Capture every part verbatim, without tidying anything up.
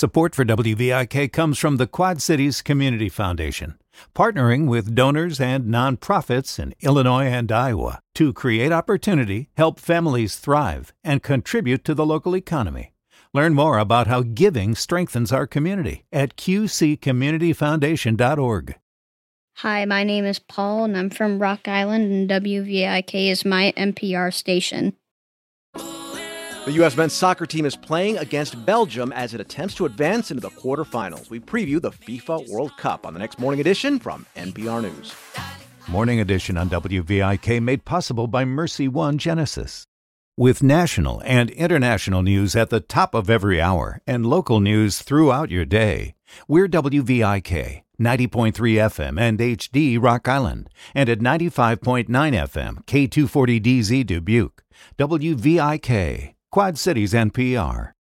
Support for W V I K comes from the Quad Cities Community Foundation, partnering with donors and nonprofits in Illinois and Iowa to create opportunity, help families thrive, and contribute to the local economy. Learn more about how giving strengthens our community at q c community foundation dot org. Hi, my name is Paul, and I'm from Rock Island, and W V I K is my N P R station. The U S men's soccer team is playing against Belgium as it attempts to advance into the quarterfinals. We preview the FIFA World Cup on the next Morning Edition from N P R News. Morning Edition on W V I K made possible by Mercy One Genesis. With national and international news at the top of every hour and local news throughout your day, we're W V I K, ninety point three F M and H D Rock Island, and at ninety-five point nine F M, K two forty D Z Dubuque. W V I K, Quad Cities N P R.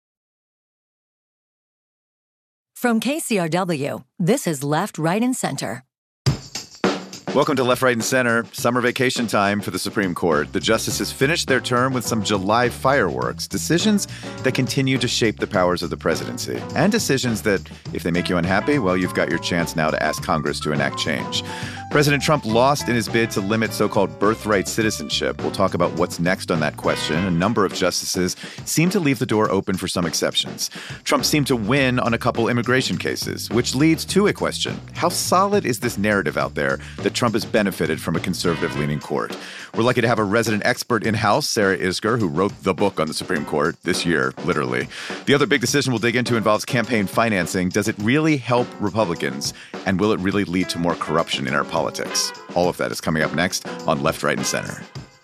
From K C R W, this is Left, Right, and Center. Welcome to Left, Right, and Center. Summer vacation time for the Supreme Court. The justices finished their term with some July fireworks, decisions that continue to shape the powers of the presidency, and decisions that, if they make you unhappy, well, you've got your chance now to ask Congress to enact change. President Trump lost in his bid to limit so-called birthright citizenship. We'll talk about what's next on that question. A number of justices seem to leave the door open for some exceptions. Trump seemed to win on a couple immigration cases, which leads to a question. How solid is this narrative out there that Trump has benefited from a conservative-leaning court? We're lucky to have a resident expert in-house, Sarah Isgur, who wrote the book on the Supreme Court this year, literally. The other big decision we'll dig into involves campaign financing. Does it really help Republicans? And will it really lead to more corruption in our politics? All of that is coming up next on Left, Right, and Center.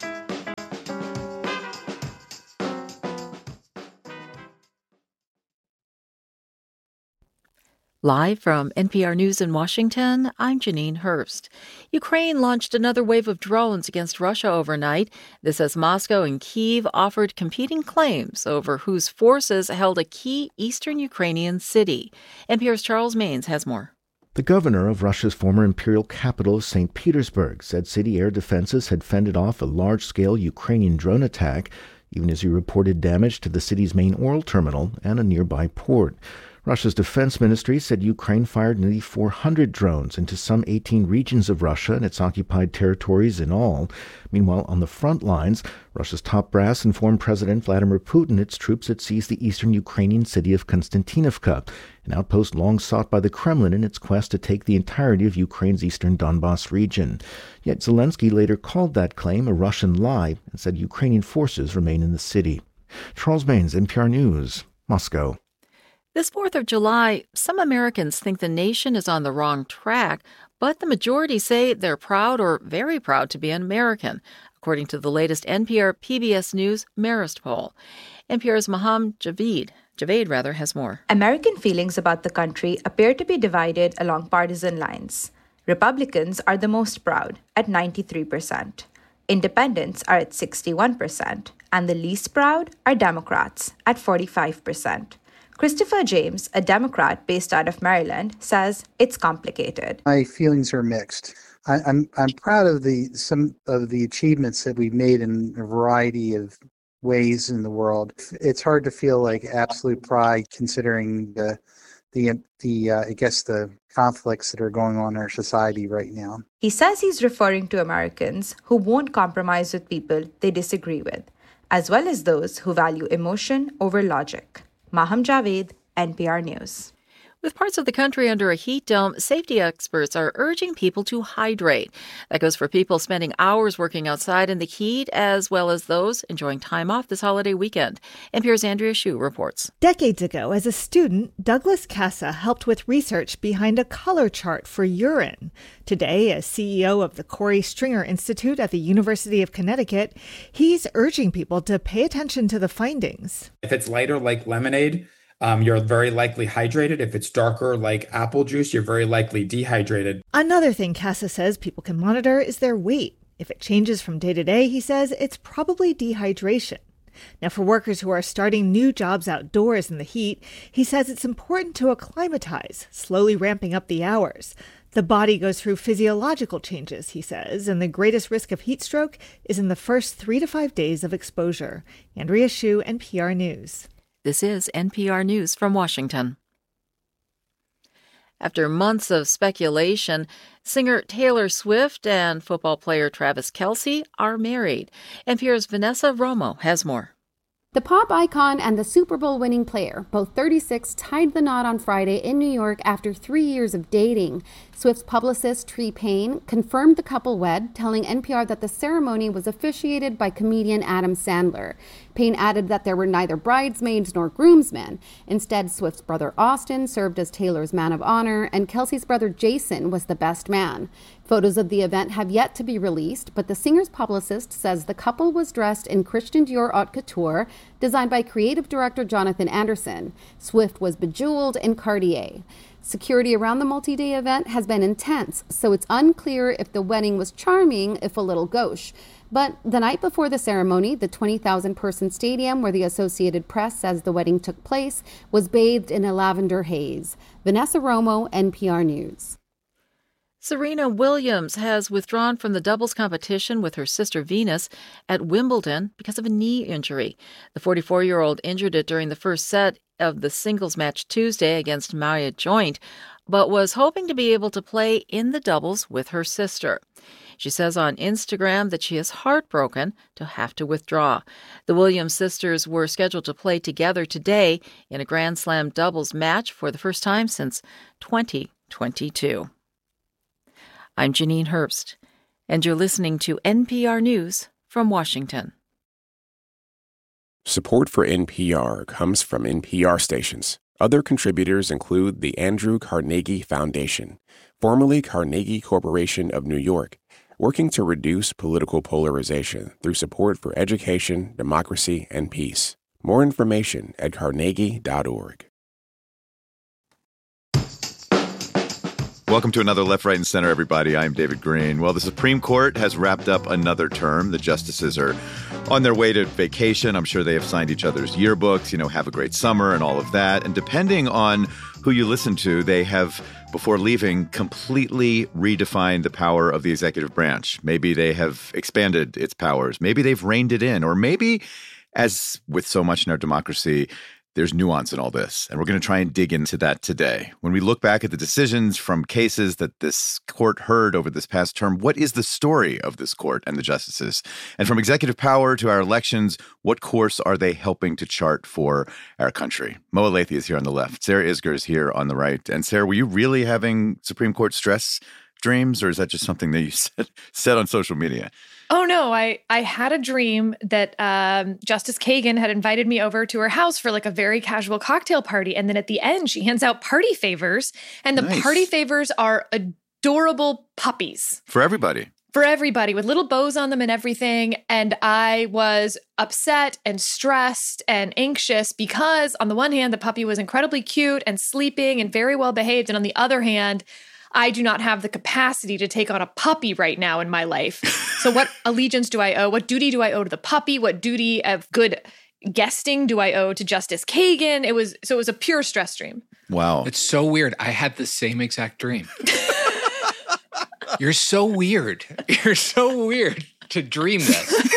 Live from N P R News in Washington, I'm Janine Hurst. Ukraine launched another wave of drones against Russia overnight. This as Moscow and Kyiv offered competing claims over whose forces held a key eastern Ukrainian city. N P R's Charles Maynes has more. The governor of Russia's former imperial capital, Saint Petersburg, said city air defenses had fended off a large-scale Ukrainian drone attack, even as he reported damage to the city's main oil terminal and a nearby port. Russia's defense ministry said Ukraine fired nearly four hundred drones into some eighteen regions of Russia and its occupied territories in all. Meanwhile, on the front lines, Russia's top brass informed President Vladimir Putin its troops had seized the eastern Ukrainian city of Konstantinovka, an outpost long sought by the Kremlin in its quest to take the entirety of Ukraine's eastern Donbas region. Yet Zelensky later called that claim a Russian lie and said Ukrainian forces remain in the city. Charles Maynes, N P R News, Moscow. This fourth of July, some Americans think the nation is on the wrong track, but the majority say they're proud or very proud to be an American, according to the latest N P R P B S News Marist poll. N P R's Maham Javed, Javed rather, has more. American feelings about the country appear to be divided along partisan lines. Republicans are the most proud at ninety-three percent. Independents are at sixty-one percent, and the least proud are Democrats at forty-five percent. Christopher James, a Democrat based out of Maryland, says it's complicated. My feelings are mixed. I, I'm I'm proud of the some of the achievements that we've made in a variety of ways in the world. It's hard to feel like absolute pride considering the the the uh, I guess the conflicts that are going on in our society right now. He says he's referring to Americans who won't compromise with people they disagree with, as well as those who value emotion over logic. Maham Javed, N P R News. With parts of the country under a heat dome, safety experts are urging people to hydrate. That goes for people spending hours working outside in the heat, as well as those enjoying time off this holiday weekend. N P R's Andrea Hsu reports. Decades ago, as a student, Douglas Casa helped with research behind a color chart for urine. Today, as C E O of the Corey Stringer Institute at the University of Connecticut, he's urging people to pay attention to the findings. If it's lighter, like lemonade, Um, you're very likely hydrated. If it's darker, like apple juice, you're very likely dehydrated. Another thing Casa says people can monitor is their weight. If it changes from day to day, he says, it's probably dehydration. Now, for workers who are starting new jobs outdoors in the heat, he says it's important to acclimatize, slowly ramping up the hours. The body goes through physiological changes, he says, and the greatest risk of heat stroke is in the first three to five days of exposure. Andrea Hsu, N P R News. This is N P R News from Washington. After months of speculation, singer Taylor Swift and football player Travis Kelce are married. N P R's Vanessa Romo has more. The pop icon and the Super Bowl winning player, both thirty-six, tied the knot on Friday in New York after three years of dating. Swift's publicist, Tree Payne, confirmed the couple wed, telling N P R that the ceremony was officiated by comedian Adam Sandler. Payne added that there were neither bridesmaids nor groomsmen. Instead, Swift's brother Austin served as Taylor's man of honor, and Kelce's brother Jason was the best man. Photos of the event have yet to be released, but the singer's publicist says the couple was dressed in Christian Dior haute couture, designed by creative director Jonathan Anderson. Swift was bejeweled in Cartier. Security around the multi-day event has been intense, so it's unclear if the wedding was charming, if a little gauche. But the night before the ceremony, the twenty thousand person stadium where the Associated Press says the wedding took place was bathed in a lavender haze. Vanessa Romo, N P R News. Serena Williams has withdrawn from the doubles competition with her sister Venus at Wimbledon because of a knee injury. The forty-four-year-old injured it during the first set of the singles match Tuesday against Maya Joint, but was hoping to be able to play in the doubles with her sister. She says on Instagram that she is heartbroken to have to withdraw. The Williams sisters were scheduled to play together today in a Grand Slam doubles match for the first time since twenty twenty-two. I'm Janine Herbst, and you're listening to N P R News from Washington. Support for N P R comes from N P R stations. Other contributors include the Andrew Carnegie Foundation, formerly Carnegie Corporation of New York, working to reduce political polarization through support for education, democracy, and peace. More information at carnegie dot org. Welcome to another Left, Right, and Center, everybody. I'm David Green. Well, the Supreme Court has wrapped up another term. The justices are on their way to vacation. I'm sure they have signed each other's yearbooks, you know, have a great summer and all of that. And depending on who you listen to, they have, before leaving, completely redefined the power of the executive branch. Maybe they have expanded its powers. Maybe they've reined it in. Or maybe, as with so much in our democracy, there's nuance in all this, and we're going to try and dig into that today. When we look back at the decisions from cases that this court heard over this past term, what is the story of this court and the justices? And from executive power to our elections, what course are they helping to chart for our country? Mo Elleithee is here on the left. Sarah Isgur is here on the right. And Sarah, were you really having Supreme Court stress dreams, or is that just something that you said, said on social media? Oh, no, I, I had a dream that um, Justice Kagan had invited me over to her house for like a very casual cocktail party. And then at the end, she hands out party favors. And the nice. Party favors are adorable puppies. For everybody. For everybody, with little bows on them and everything. And I was upset and stressed and anxious because on the one hand, the puppy was incredibly cute and sleeping and very well behaved. And on the other hand, I do not have the capacity to take on a puppy right now in my life. So what allegiance do I owe? What duty do I owe to the puppy? What duty of good guesting do I owe to Justice Kagan? It was so it was a pure stress dream. Wow. It's so weird. I had the same exact dream. You're so weird. You're so weird to dream this.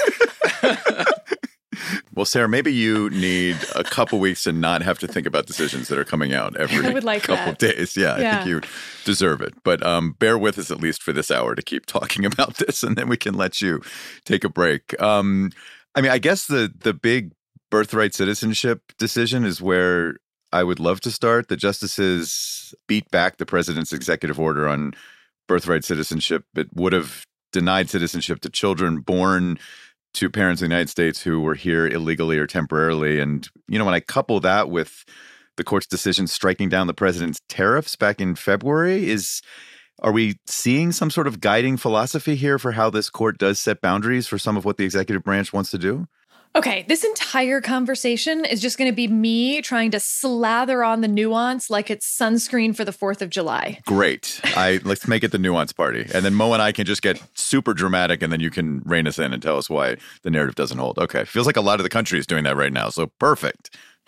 Well, Sarah, maybe you need a couple weeks to not have to think about decisions that are coming out every I would like couple that. days. Yeah, Yeah. I think you deserve it. But um, bear with us at least for this hour to keep talking about this, and then we can let you take a break. Um, I mean, I guess the the big birthright citizenship decision is where I would love to start. The justices beat back the president's executive order on birthright citizenship. It would have denied citizenship to children born to parents in the United States who were here illegally or temporarily. And, you know, when I couple that with the court's decision striking down the president's tariffs back in February, is are we seeing some sort of guiding philosophy here for how this court does set boundaries for some of what the executive branch wants to do? Okay, this entire conversation is just going to be me trying to slather on the nuance like it's sunscreen for the fourth of July. Great. I let's make it the nuance party. And then Mo and I can just get super dramatic, and then you can rein us in and tell us why the narrative doesn't hold. Okay. Feels like a lot of the country is doing that right now. So perfect.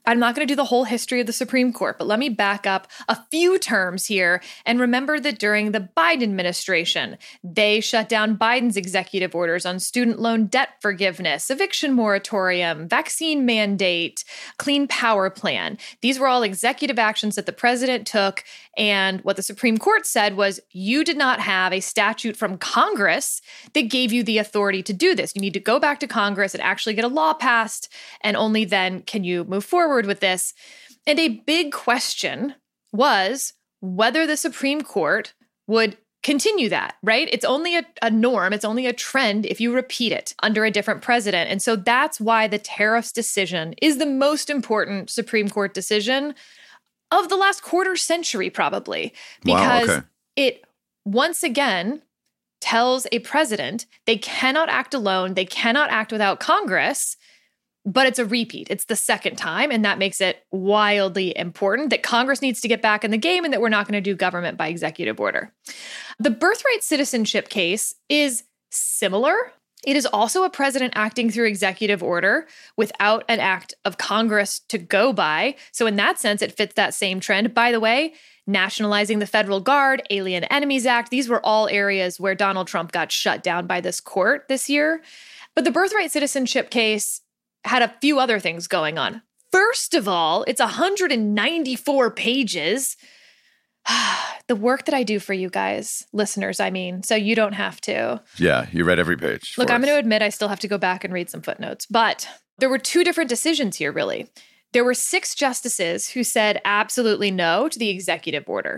I'm not going to do the whole history of the Supreme Court, but let me back up a few terms here and remember that during the Biden administration, they shut down Biden's executive orders on student loan debt forgiveness, eviction moratorium, vaccine mandate, clean power plan. These were all executive actions that the president took. And what the Supreme Court said was you did not have a statute from Congress that gave you the authority to do this. You need to go back to Congress and actually get a law passed, and only then can you move forward with this. And a big question was whether the Supreme Court would continue that, right? It's only a, a norm. It's only a trend if you repeat it under a different president. And so that's why the tariffs decision is the most important Supreme Court decision of the last quarter century, probably, because wow, okay. it once again tells a president they cannot act alone. They cannot act without Congress. But it's a repeat. It's the second time, and that makes it wildly important that Congress needs to get back in the game and that we're not going to do government by executive order. The birthright citizenship case is similar. It is also a president acting through executive order without an act of Congress to go by. So in that sense, it fits that same trend. By the way, nationalizing the Federal Guard, Alien Enemies Act, these were all areas where Donald Trump got shut down by this court this year. But the birthright citizenship case had a few other things going on. First of all, it's one hundred ninety-four pages. The work that I do for you guys, listeners, I mean, so you don't have to. Yeah, you read every page. Look, I'm us. going to admit I still have to go back and read some footnotes, but there were two different decisions here, really. There were six justices who said absolutely no to the executive order.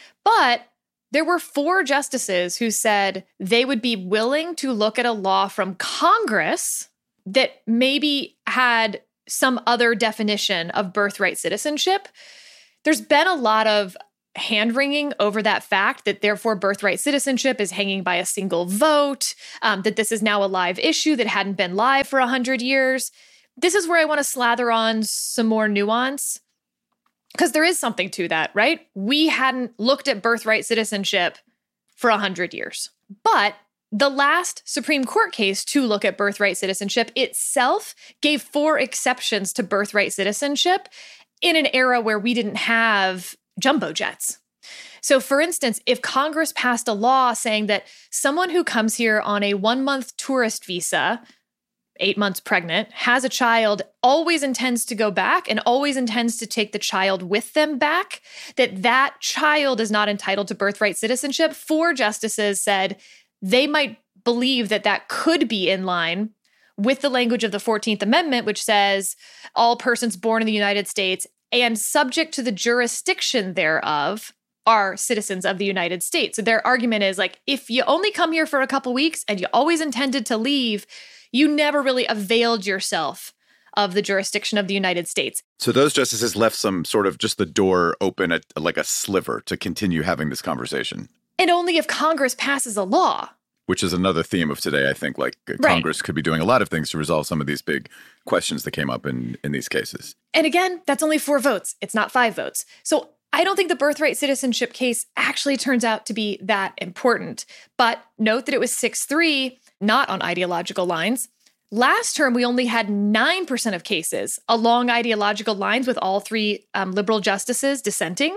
But there were four justices who said they would be willing to look at a law from Congress that maybe had some other definition of birthright citizenship. There's been a lot of hand-wringing over that fact that therefore birthright citizenship is hanging by a single vote, um, that this is now a live issue that hadn't been live for one hundred years. This is where I want to slather on some more nuance, because there is something to that, right? We hadn't looked at birthright citizenship for one hundred years. But the last Supreme Court case to look at birthright citizenship itself gave four exceptions to birthright citizenship in an era where we didn't have jumbo jets. So, for instance, if Congress passed a law saying that someone who comes here on a one-month tourist visa, eight months pregnant, has a child, always intends to go back and always intends to take the child with them back, that that child is not entitled to birthright citizenship, four justices said they might believe that that could be in line with the language of the fourteenth Amendment, which says all persons born in the United States and subject to the jurisdiction thereof are citizens of the United States. So their argument is like, if you only come here for a couple weeks and you always intended to leave, you never really availed yourself of the jurisdiction of the United States. So those justices left some sort of just the door open at like a sliver to continue having this conversation. And only if Congress passes a law. Which is another theme of today, I think. Like right. Congress could be doing a lot of things to resolve some of these big questions that came up in, in these cases. And again, that's only four votes. It's not five votes. So I don't think the birthright citizenship case actually turns out to be that important. But note that it was six three, not on ideological lines. Last term, we only had nine percent of cases along ideological lines with all three um, liberal justices dissenting.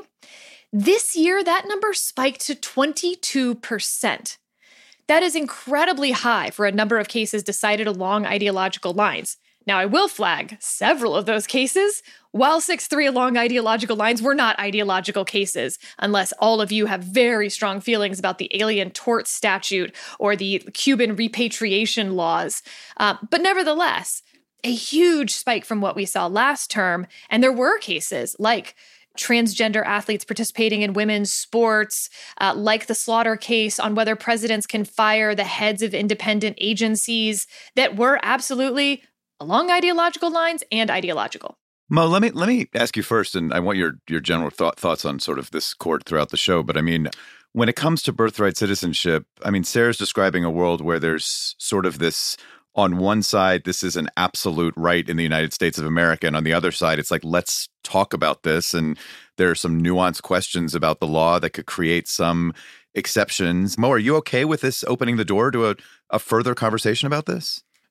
This year, that number spiked to twenty-two percent. That is incredibly high for a number of cases decided along ideological lines. Now, I will flag several of those cases, while six three along ideological lines were not ideological cases, unless all of you have very strong feelings about the Alien Tort Statute or the Cuban repatriation laws. Uh, but nevertheless, a huge spike from what we saw last term. And there were cases like transgender athletes participating in women's sports, uh, like the Slaughter case on whether presidents can fire the heads of independent agencies, that were absolutely along ideological lines and ideological. Mo, let me let me ask you first, and I want your your general thought, thoughts on sort of this court throughout the show. But I mean, when it comes to birthright citizenship, I mean, Sarah's describing a world where there's sort of this, on one side, this is an absolute right in the United States of America. And on the other side, it's like, let's talk about this. And there are some nuanced questions about the law that could create some exceptions. Mo, are you okay with this opening the door to a, a further conversation about this?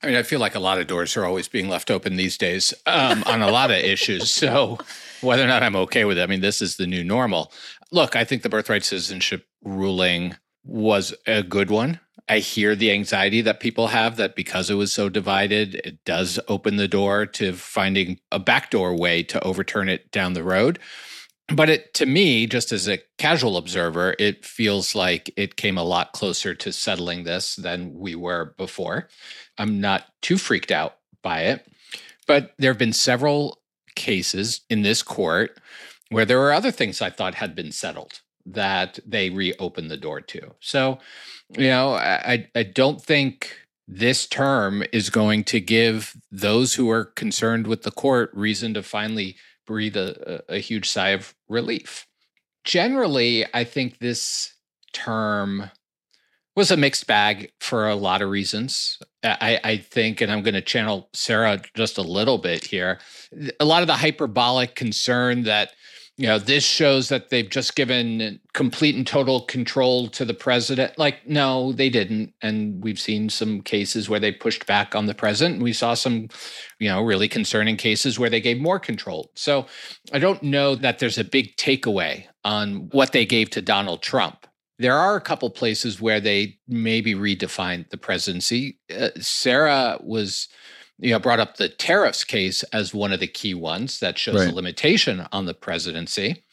I mean, I feel like a lot of doors are always being left open these days um, on a lot of issues. So whether or not I'm okay with it, I mean, this is the new normal. Look, I think the birthright citizenship ruling was a good one. I hear the anxiety that people have that because it was so divided, it does open the door to finding a backdoor way to overturn it down the road. But it, to me, just as a casual observer, it feels like it came a lot closer to settling this than we were before. I'm not too freaked out by it. But there have been several cases in this court where there were other things I thought had been settled that they reopened the door to. So, you know, I, I don't think this term is going to give those who are concerned with the court reason to finally breathe a, a huge sigh of relief. Generally, I think this term was a mixed bag for a lot of reasons. I, I think, and I'm going to channel Sarah just a little bit here, a lot of the hyperbolic concern that, you know, this shows that they've just given complete and total control to the president. Like, no, they didn't. And we've seen some cases where they pushed back on the president. And we saw some, you know, really concerning cases where they gave more control. So I don't know that there's a big takeaway on what they gave to Donald Trump. There are a couple places where they maybe redefined the presidency. Uh, Sarah was... you know, brought up the tariffs case as one of the key ones that shows right. a limitation on the presidency.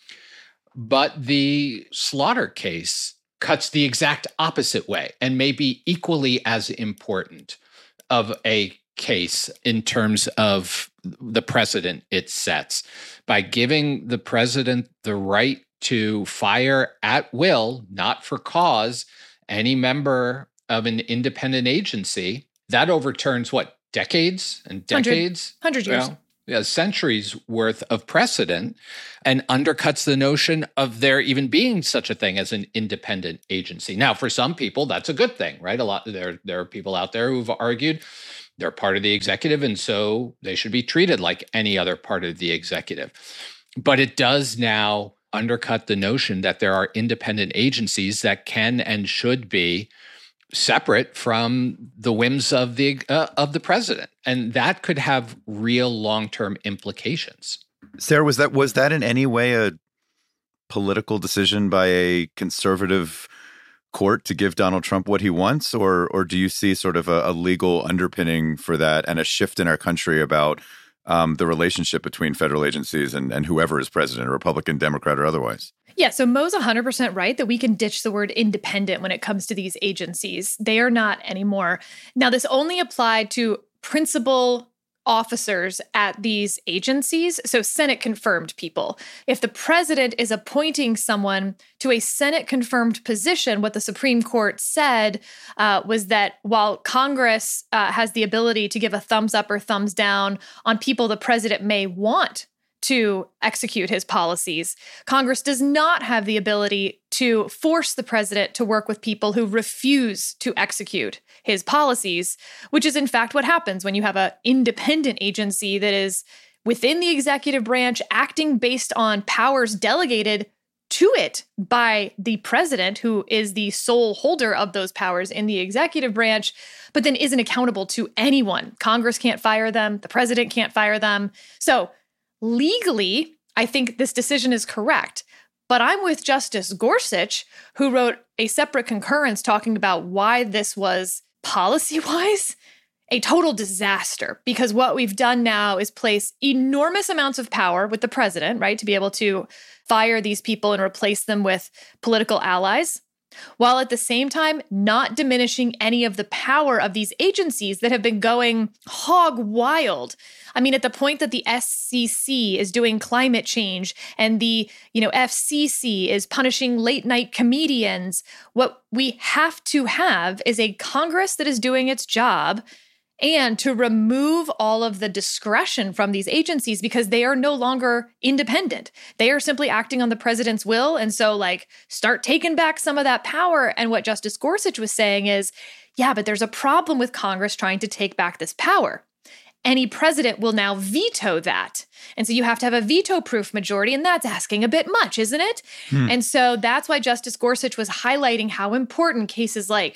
But the Slaughter case cuts the exact opposite way and may be equally as important of a case in terms of the precedent it sets by giving the president the right to fire at will, not for cause, any member of an independent agency. That overturns what? Decades and decades, hundred years, well, yeah, centuries worth of precedent, and undercuts the notion of there even being such a thing as an independent agency. Now, for some people, that's a good thing, right? A lot there there are people out there who've argued they're part of the executive, and so they should be treated like any other part of the executive. But it does now undercut the notion that there are independent agencies that can and should be separate from the whims of the uh, of the president, and that could have real long-term implications. Sarah, was that was that in any way a political decision by a conservative court to give Donald Trump what he wants, or or do you see sort of a, a legal underpinning for that and a shift in our country about um, the relationship between federal agencies and, and whoever is president, Republican, Democrat, or otherwise? Yeah, so Mo's one hundred percent right that we can ditch the word independent when it comes to these agencies. They are not anymore. Now, this only applied to principal officers at these agencies, so Senate-confirmed people. If the president is appointing someone to a Senate-confirmed position, what the Supreme Court said uh, was that while Congress uh, has the ability to give a thumbs up or thumbs down on people the president may want to execute his policies, Congress does not have the ability to force the president to work with people who refuse to execute his policies, which is in fact what happens when you have an independent agency that is within the executive branch acting based on powers delegated to it by the president, who is the sole holder of those powers in the executive branch, but then isn't accountable to anyone. Congress can't fire them. The president can't fire them. So legally, I think this decision is correct, but I'm with Justice Gorsuch, who wrote a separate concurrence talking about why this was policy-wise a total disaster, because what we've done now is place enormous amounts of power with the president, right, to be able to fire these people and replace them with political allies, while at the same time not diminishing any of the power of these agencies that have been going hog wild. I mean, at the point that the S C C is doing climate change and the, you know, F C C is punishing late night comedians, what we have to have is a Congress that is doing its job and to remove all of the discretion from these agencies because they are no longer independent. They are simply acting on the president's will. And so, like, start taking back some of that power. And what Justice Gorsuch was saying is, yeah, but there's a problem with Congress trying to take back this power. Any president will now veto that. And so you have to have a veto-proof majority, and that's asking a bit much, isn't it? Hmm. And so that's why Justice Gorsuch was highlighting how important cases like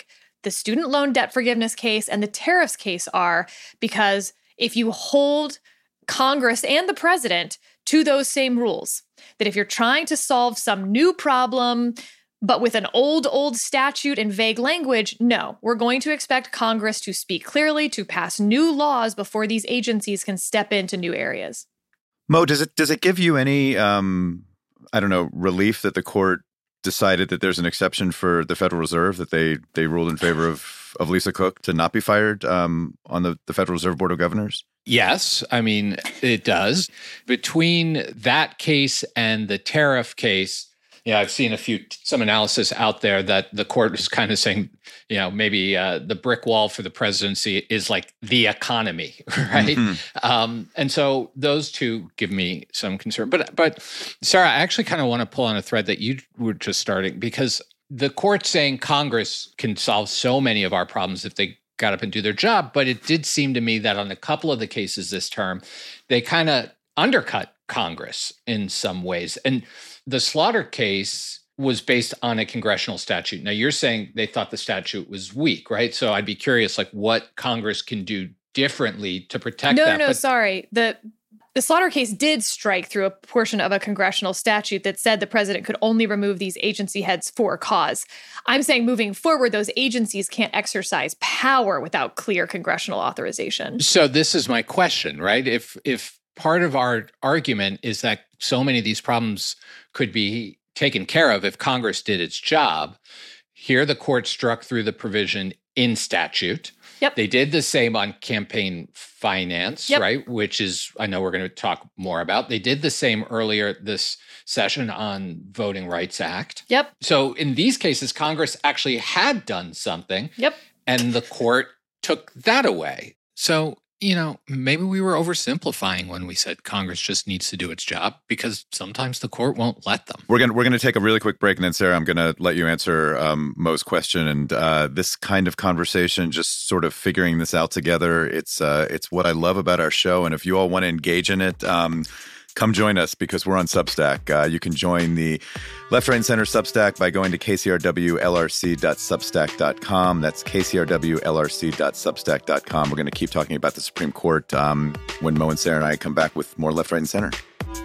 the student loan debt forgiveness case and the tariffs case are, because if you hold Congress and the president to those same rules, that if you're trying to solve some new problem, but with an old, old statute and vague language, no, we're going to expect Congress to speak clearly, to pass new laws before these agencies can step into new areas. Mo, does it does it give you any, um, I don't know, relief that the court decided that there's an exception for the Federal Reserve, that they they ruled in favor of, of Lisa Cook to not be fired um, on the, the Federal Reserve Board of Governors? Yes, I mean, it does. Between that case and the tariff case, yeah, I've seen a few, some analysis out there that the court is kind of saying, you know, maybe uh, the brick wall for the presidency is like the economy, right? Mm-hmm. Um, and so those two give me some concern. But, but Sarah, I actually kind of want to pull on a thread that you were just starting, because the court saying Congress can solve so many of our problems if they got up and do their job. But it did seem to me that on a couple of the cases this term, they kind of undercut Congress in some ways. And the Slaughter case was based on a congressional statute. Now, you're saying they thought the statute was weak, right? So I'd be curious, like, what Congress can do differently to protect no, that. No, no, but- sorry. The The Slaughter case did strike through a portion of a congressional statute that said the president could only remove these agency heads for a cause. I'm saying moving forward, those agencies can't exercise power without clear congressional authorization. So this is my question, right? If if part of our argument is that so many of these problems could be taken care of if Congress did its job, here the court struck through the provision in statute. Yep. They did the same on campaign finance, yep. right? Which is, I know we're going to talk more about. They did the same earlier this session on Voting Rights Act. Yep. So in these cases, Congress actually had done something. Yep. And the court took that away. So, you know, maybe we were oversimplifying when we said Congress just needs to do its job, because sometimes the court won't let them. We're going we're going to take a really quick break, and then, Sarah, I'm going to let you answer um, Mo's question. And uh, this kind of conversation, just sort of figuring this out together, it's uh, it's what I love about our show. And if you all want to engage in it, um, come join us, because we're on Substack. Uh, you can join the Left, Right, and Center Substack by going to k c r w l r c dot substack dot com. That's k c r w l r c dot substack dot com. We're going to keep talking about the Supreme Court um, when Mo and Sarah and I come back with more Left, Right, and Center.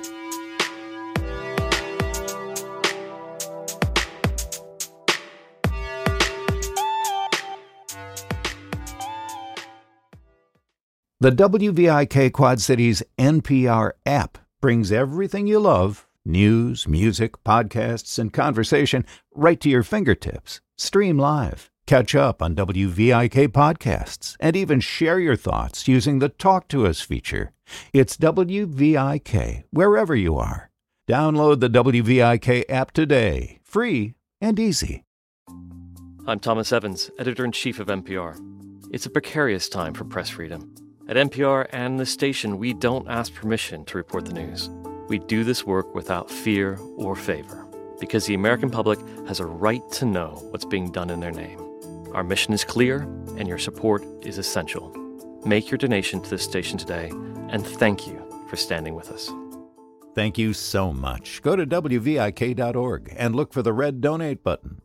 The W V I K Quad Cities N P R app brings everything you love, news, music, podcasts, and conversation, right to your fingertips. Stream live, catch up on W V I K podcasts, and even share your thoughts using the Talk to Us feature. It's W V I K wherever you are. Download the W V I K app today, free and easy. I'm Thomas Evans, editor-in-chief of N P R. It's a precarious time for press freedom. At N P R and the station, we don't ask permission to report the news. We do this work without fear or favor, because the American public has a right to know what's being done in their name. Our mission is clear, and your support is essential. Make your donation to this station today, and thank you for standing with us. Thank you so much. Go to W V I K dot org and look for the red donate button.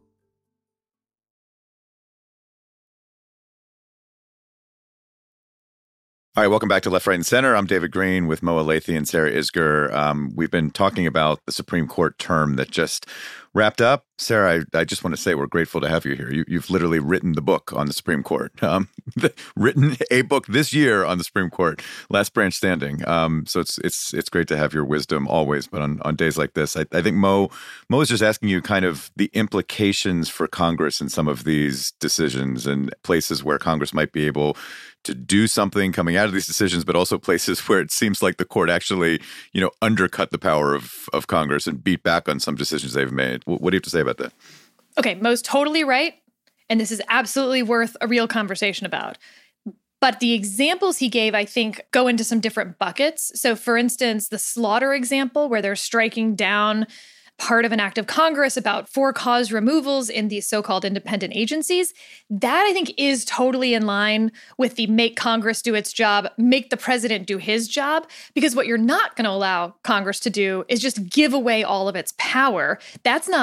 All right, welcome back to Left, Right, and Center. I'm David Green with Mo Alethi and Sarah Isgur. Um, we've been talking about the Supreme Court term that just wrapped up. Sarah, I, I just want to say we're grateful to have you here. You, you've literally written the book on the Supreme Court, um, written a book this year on the Supreme Court, Last Branch Standing. Um, so it's it's it's great to have your wisdom always, but on, on days like this, I, I think Mo Mo is just asking you kind of the implications for Congress in some of these decisions and places where Congress might be able to do something coming out of these decisions, but also places where it seems like the court actually, you know, undercut the power of, of Congress and beat back on some decisions they've made. What, what do you have to say about that? Okay, Mo's totally right. And this is absolutely worth a real conversation about. But the examples he gave, I think, go into some different buckets. So for instance, the Slaughter example, where they're striking down part of an act of Congress about for-cause removals in these so-called independent agencies, that I think is totally in line with the make Congress do its job, make the president do his job, because what you're not going to allow Congress to do is just give away all of its power. That's not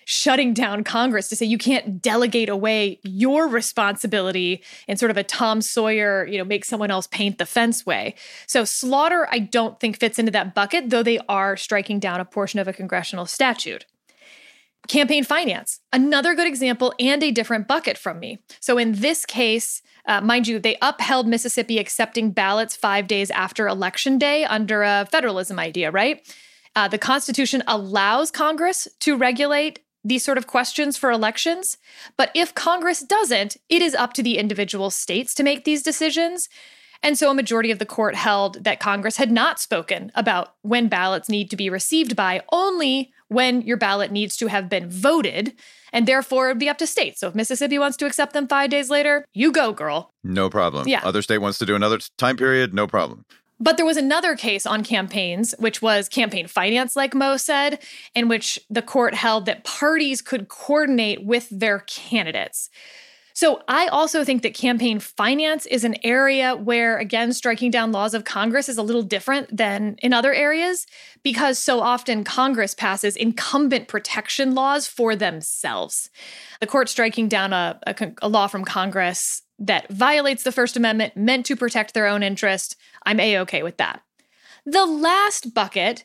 shutting down Congress to say you can't delegate away your responsibility in sort of a Tom Sawyer, you know, make someone else paint the fence way. So slaughter, I don't think fits into that bucket, though they are striking down a portion of a congressional statute. Campaign finance, another good example and a different bucket from me. So in this case, uh, mind you, they upheld Mississippi accepting ballots five days after Election Day under a federalism idea, right? Uh, the Constitution allows Congress to regulate these sort of questions for elections. But if Congress doesn't, it is up to the individual states to make these decisions. And so a majority of the court held that Congress had not spoken about when ballots need to be received by, only when your ballot needs to have been voted, and therefore it'd be up to states. So if Mississippi wants to accept them five days later, you go, girl. No problem. Yeah. Other state wants to do another time period, no problem. But there was another case on campaigns, which was campaign finance, like Mo said, in which the court held that parties could coordinate with their candidates. So I also think that campaign finance is an area where, again, striking down laws of Congress is a little different than in other areas, because so often Congress passes incumbent protection laws for themselves. The court striking down a, a, a law from Congress that violates the First Amendment, meant to protect their own interest, I'm A-okay with that. The last bucket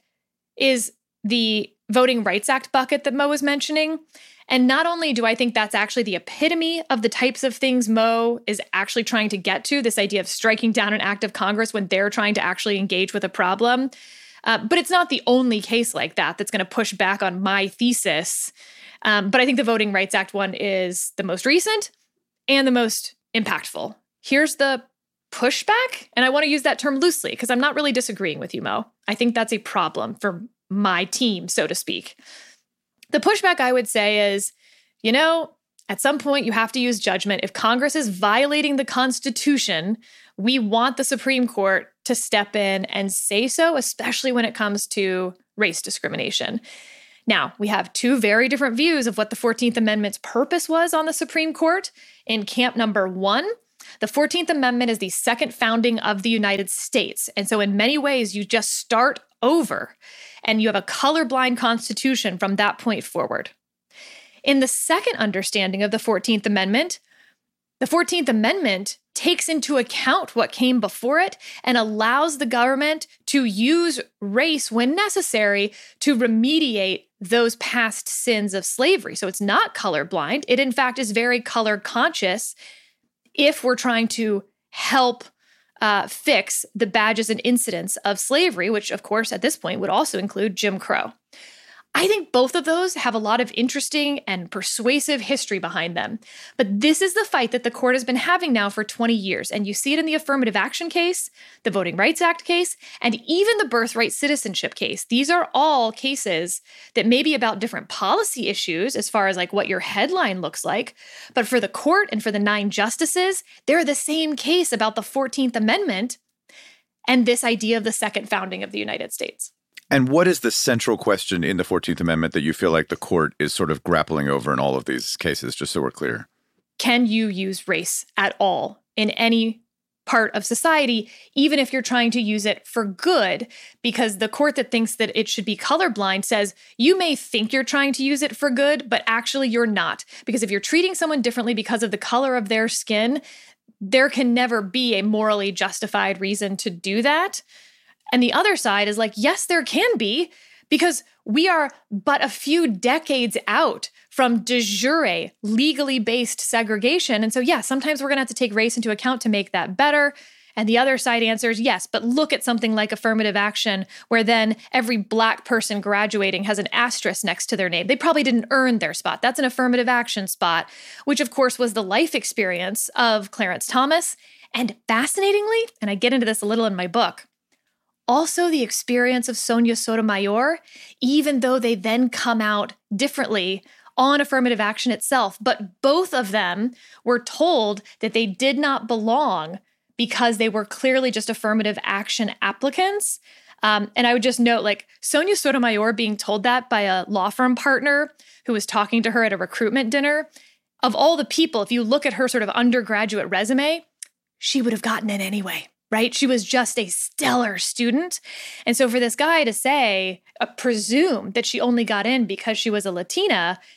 is the Voting Rights Act bucket that Mo was mentioning. And not only do I think that's actually the epitome of the types of things Mo is actually trying to get to, this idea of striking down an act of Congress when they're trying to actually engage with a problem, uh, but it's not the only case like that that's going to push back on my thesis. Um, but I think the Voting Rights Act one is the most recent and the most impactful. Here's the pushback, and I want to use that term loosely because I'm not really disagreeing with you, Mo. I think that's a problem for my team, so to speak. The pushback, I would say, is, you know, at some point you have to use judgment. If Congress is violating the Constitution, we want the Supreme Court to step in and say so, especially when it comes to race discrimination. Now, we have two very different views of what the fourteenth Amendment's purpose was on the Supreme Court. In camp number one, the fourteenth Amendment is the second founding of the United States. And so in many ways, you just start over and you have a colorblind constitution from that point forward. In the second understanding of the fourteenth Amendment, the fourteenth Amendment takes into account what came before it and allows the government to use race when necessary to remediate those past sins of slavery. So it's not colorblind. It, in fact, is very color conscious if we're trying to help uh, fix the badges and incidents of slavery, which, of course, at this point would also include Jim Crow. I think both of those have a lot of interesting and persuasive history behind them. But this is the fight that the court has been having now for twenty years. And you see it in the affirmative action case, the Voting Rights Act case, and even the birthright citizenship case. These are all cases that may be about different policy issues as far as like what your headline looks like. But for the court and for the nine justices, they're the same case about the fourteenth Amendment and this idea of the second founding of the United States. And what is the central question in the fourteenth Amendment that you feel like the court is sort of grappling over in all of these cases, just so we're clear? Can you use race at all in any part of society, even if you're trying to use it for good? Because the court that thinks that it should be colorblind says you may think you're trying to use it for good, but actually you're not. Because if you're treating someone differently because of the color of their skin, there can never be a morally justified reason to do that. And the other side is like, yes, there can be, because we are but a few decades out from de jure, legally based segregation. And so, yeah, sometimes we're going to have to take race into account to make that better. And the other side answers, yes, but look at something like affirmative action, where then every Black person graduating has an asterisk next to their name. They probably didn't earn their spot. That's an affirmative action spot, which of course was the life experience of Clarence Thomas. And fascinatingly, and I get into this a little in my book, also the experience of Sonia Sotomayor, even though they then come out differently on affirmative action itself. But both of them were told that they did not belong because they were clearly just affirmative action applicants. Um, and I would just note, like, Sonia Sotomayor being told that by a law firm partner who was talking to her at a recruitment dinner, of all the people, if you look at her sort of undergraduate resume, she would have gotten in anyway. Right? She was just a stellar student. And so for this guy to say, uh, presume that she only got in because she was a Latina,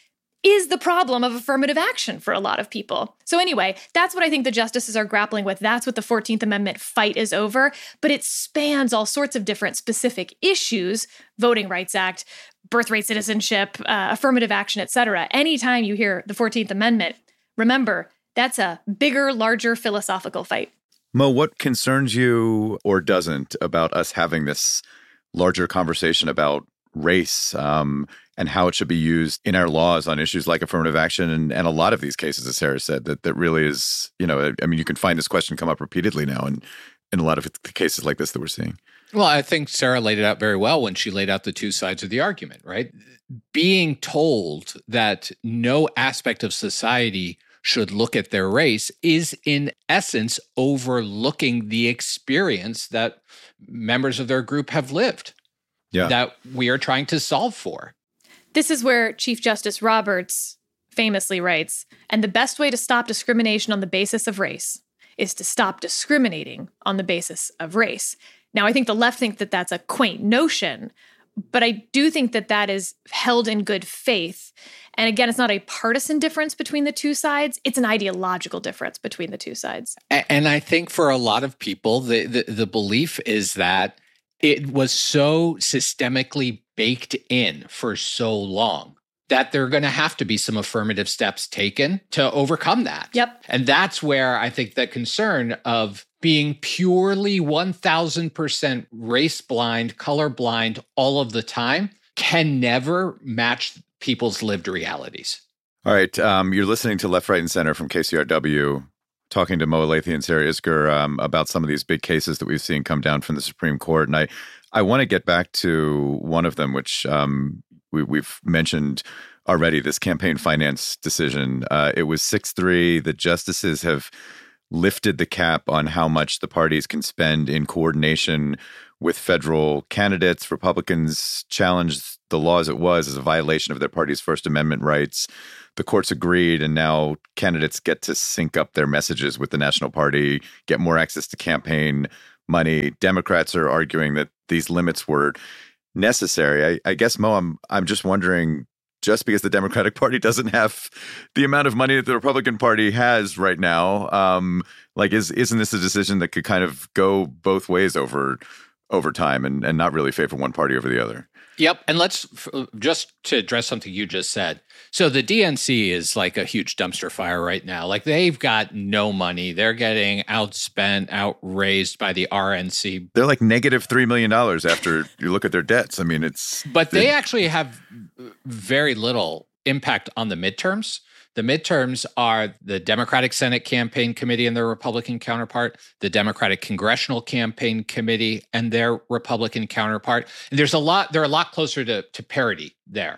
is the problem of affirmative action for a lot of people. So anyway, that's what I think the justices are grappling with. That's what the fourteenth Amendment fight is over. But it spans all sorts of different specific issues, Voting Rights Act, birthright citizenship, uh, affirmative action, et cetera. Anytime you hear the fourteenth Amendment, remember, that's a bigger, larger philosophical fight. Mo, what concerns you or doesn't about us having this larger conversation about race um, and how it should be used in our laws on issues like affirmative action and, and a lot of these cases, as Sarah said, that that really is, you know, I mean, you can find this question come up repeatedly now in, in a lot of cases like this that we're seeing. Well, I think Sarah laid it out very well when she laid out the two sides of the argument, right? Being told that no aspect of society should look at their race is in essence overlooking the experience that members of their group have lived. Yeah. That we are trying to solve for. This is where Chief Justice Roberts famously writes, and the best way to stop discrimination on the basis of race is to stop discriminating on the basis of race. Now, I think the left think that that's a quaint notion, but I do think that that is held in good faith. And again, it's not a partisan difference between the two sides. It's an ideological difference between the two sides. And I think for a lot of people, the the, the belief is that it was so systemically baked in for so long that there are going to have to be some affirmative steps taken to overcome that. Yep. And that's where I think the concern of being purely one thousand percent race blind, color blind all of the time can never match people's lived realities. All right. Um, you're listening to Left, Right, and Center from K C R W, talking to Mo Elleithee and Sarah Isgur um, about some of these big cases that we've seen come down from the Supreme Court. And I, I want to get back to one of them, which um, we, we've mentioned already, this campaign finance decision. Uh, it was six three. The justices have lifted the cap on how much the parties can spend in coordination with federal candidates. Republicans challenged the law as it was as a violation of their party's First Amendment rights. The courts agreed, and now candidates get to sync up their messages with the national party, get more access to campaign money. Democrats are arguing that these limits were necessary. I, I guess, Mo, I'm, I'm just wondering, just because the Democratic Party doesn't have the amount of money that the Republican Party has right now, um, like, is, isn't this a decision that could kind of go both ways over over time and, and not really favor one party over the other? Yep. And let's just to address something you just said. So the D N C is like a huge dumpster fire right now. Like, they've got no money. They're getting outspent, outraised by the R N C. They're like negative three million dollars after you look at their debts. I mean, it's... But they actually have very little impact on the midterms. The midterms are the Democratic Senate Campaign Committee and their Republican counterpart, the Democratic Congressional Campaign Committee and their Republican counterpart. And there's a lot, they're a lot closer to, to parity there.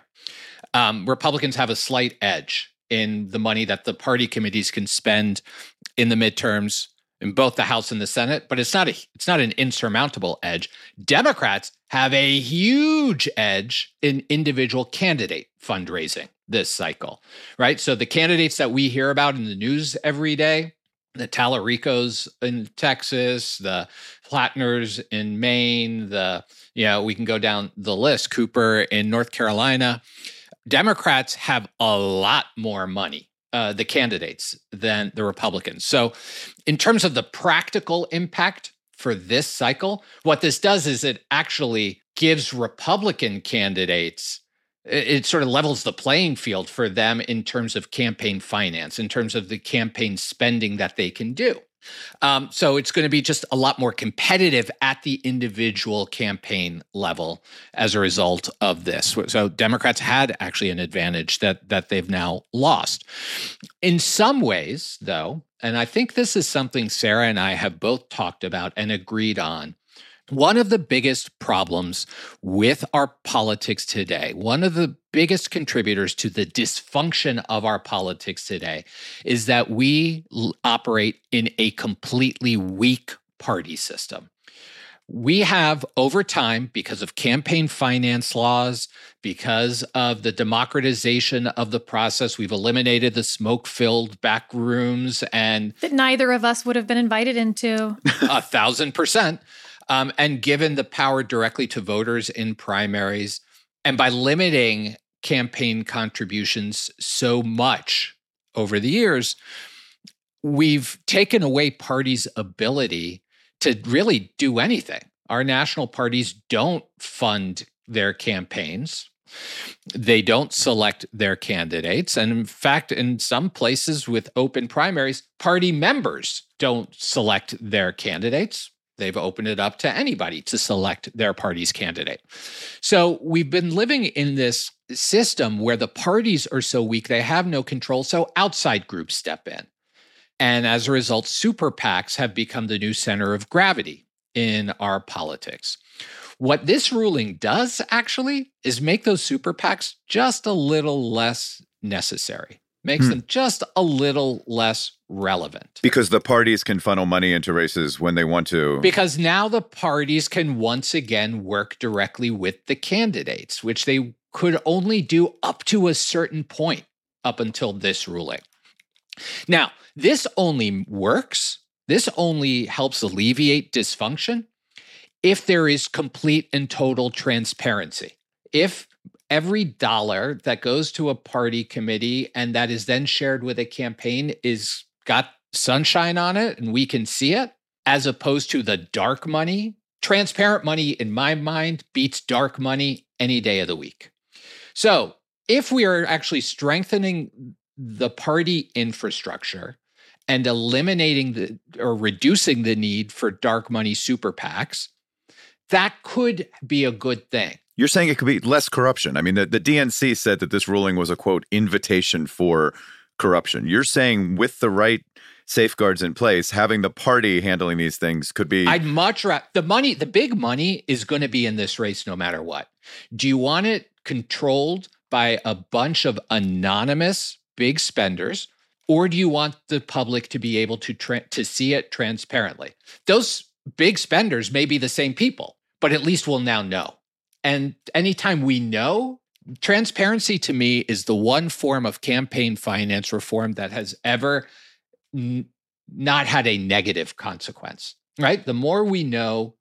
Um, Republicans have a slight edge in the money that the party committees can spend in the midterms in both the House and the Senate, but it's not a it's not an insurmountable edge. Democrats have a huge edge in individual candidate fundraising this cycle, right? So the candidates that we hear about in the news every day, the Tallaricos in Texas, the Plattners in Maine, the, you know, we can go down the list, Cooper in North Carolina. Democrats have a lot more money, uh, the candidates, than the Republicans. So in terms of the practical impact for this cycle, what this does is it actually gives Republican candidates, it, it sort of levels the playing field for them in terms of campaign finance, in terms of the campaign spending that they can do. Um, so it's going to be just a lot more competitive at the individual campaign level as a result of this. So Democrats had actually an advantage that that they've now lost. In some ways, though, and I think this is something Sarah and I have both talked about and agreed on, one of the biggest problems with our politics today, one of the biggest contributors to the dysfunction of our politics today, is that we l- operate in a completely weak party system. We have, over time, because of campaign finance laws, because of the democratization of the process, we've eliminated the smoke-filled back rooms and... that neither of us would have been invited into. A thousand percent. Um, and given the power directly to voters in primaries. And by limiting campaign contributions so much over the years, we've taken away parties' ability to really do anything. Our national parties don't fund their campaigns. They don't select their candidates. And in fact, in some places with open primaries, party members don't select their candidates. They've opened it up to anybody to select their party's candidate. So we've been living in this system where the parties are so weak, they have no control. So outside groups step in. And as a result, super PACs have become the new center of gravity in our politics. What this ruling does actually is make those super PACs just a little less necessary, makes hmm. them just a little less relevant. Because the parties can funnel money into races when they want to. Because now the parties can once again work directly with the candidates, which they could only do up to a certain point up until this ruling. Now, this only works, this only helps alleviate dysfunction if there is complete and total transparency. If every dollar that goes to a party committee and that is then shared with a campaign is got sunshine on it and we can see it, as opposed to the dark money. Transparent money, in my mind, beats dark money any day of the week. So if we are actually strengthening the party infrastructure and eliminating the or reducing the need for dark money super PACs, that could be a good thing. You're saying it could be less corruption. I mean, the, the D N C said that this ruling was a, quote, invitation for corruption. You're saying with the right safeguards in place, having the party handling these things could be... I'd much rather... The money, the big money is going to be in this race no matter what. Do you want it controlled by a bunch of anonymous big spenders, or do you want the public to be able to tra- to see it transparently? Those big spenders may be the same people, but at least we'll now know. And anytime we know, transparency to me is the one form of campaign finance reform that has ever n- not had a negative consequence, right? The more we know,